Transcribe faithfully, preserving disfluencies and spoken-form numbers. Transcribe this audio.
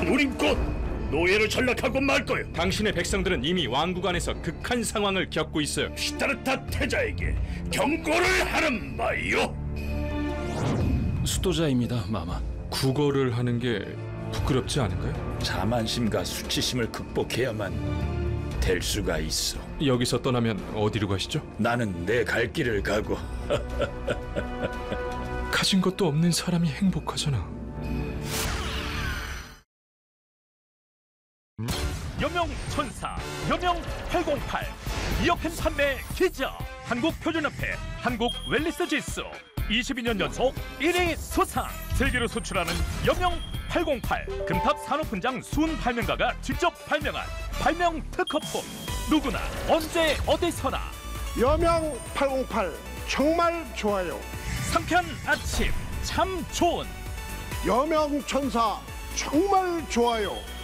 우린 곧 노예로 전락하고 말 거요. 당신의 백성들은 이미 왕국 안에서 극한 상황을 겪고 있어요. 시다르타 태자에게 경고를 하는 바요. 수도자입니다, 마마. 국어를 하는 게 부끄럽지 않은가요? 자만심과 수치심을 극복해야만 될 수가 있어. 여기서 떠나면 어디로 가시죠? 나는 내 갈 길을 가고 가진 것도 없는 사람이 행복하잖아. 여명천사 여명팔공팔 이어펜 판매 기자 한국표준협회 한국웰리스 지수 이십이 년 연속 일 위 수상. 세계로 수출하는 여명팔공팔 금탑 산업훈장 순 발명가가 직접 발명한 발명 특허품. 누구나 언제 어디서나 여명 팔공팔 정말 좋아요. 상쾌한 아침 참 좋은 여명천사 정말 좋아요.